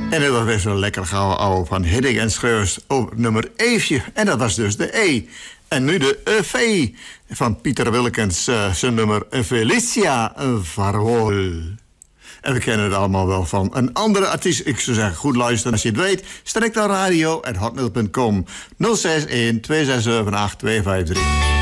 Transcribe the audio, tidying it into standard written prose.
En dat was weer zo'n lekker gouden ouwe van Hiddink en Schreurs op nummer Eefje. En dat was dus de E. En nu de V van Pieter Willekens, zijn nummer Felicia Varol. En we kennen het allemaal wel van een andere artiest. Ik zou zeggen, goed luisteren als je het weet. Strikt aan radio@hotmail.com 061 267 8253.